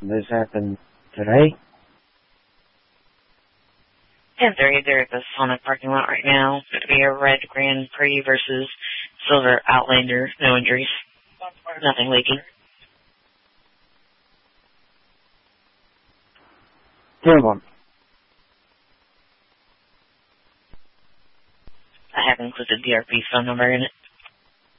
This happened today? 10:30, they're at the Sonic parking lot right now. It's going to be a red Grand Prix versus silver Outlander. No injuries. Nothing leaking. 10-1. I have included DRP's phone number in it.